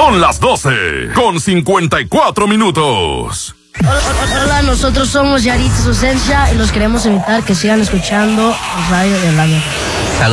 Son las 12:54. Hola, nosotros somos Yaritza Susencia y los queremos invitar que sigan escuchando Radio de la Mejor.